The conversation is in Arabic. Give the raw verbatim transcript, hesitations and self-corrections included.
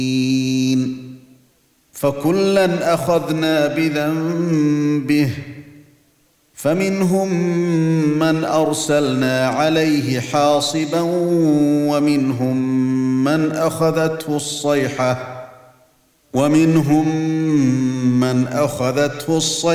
فكلا أخذنا بذنبه فمنهم من أرسلنا عليه حاصبا ومنهم من أخذته الصيحة ومنهم من أخذته الصيحة